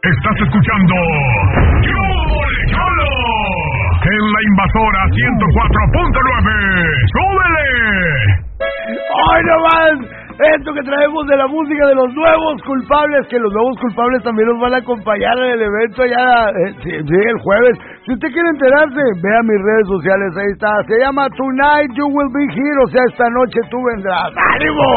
Estás escuchando ¡Cholo! En la Invasora 104.9. ¡Súbele! ¡Ay, no más! Esto que traemos de la música de los nuevos culpables, que los nuevos culpables también nos van a acompañar en el evento allá el jueves. Si usted quiere enterarse, vea mis redes sociales, ahí está. Se llama Tonight You Will Be Here, o sea, esta noche tú vendrás. ¡Ánimo!